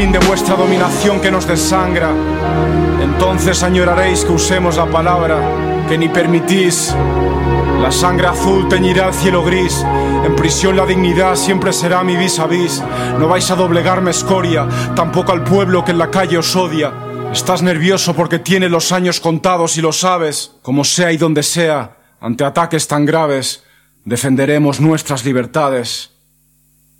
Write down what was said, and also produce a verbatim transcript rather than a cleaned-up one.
de vuestra dominación que nos desangra. Entonces añoraréis que usemos la palabra que ni permitís. La sangre azul teñirá el cielo gris. En prisión la dignidad siempre será mi vis a vis. No vais a doblegarme, escoria, tampoco al pueblo que en la calle os odia. Estás nervioso porque tiene los años contados y lo sabes. Como sea y donde sea, ante ataques tan graves, defenderemos nuestras libertades.